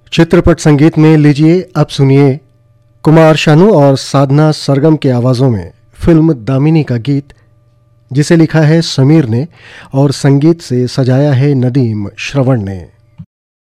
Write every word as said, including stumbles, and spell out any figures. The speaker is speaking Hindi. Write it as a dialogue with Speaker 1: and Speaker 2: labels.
Speaker 1: चित्रपट संगीत में लीजिए अब सुनिए कुमार शानू और साधना सरगम के आवाज़ों में फिल्म दामिनी का गीत, जिसे लिखा है समीर ने और संगीत से सजाया है नदीम श्रवण ने।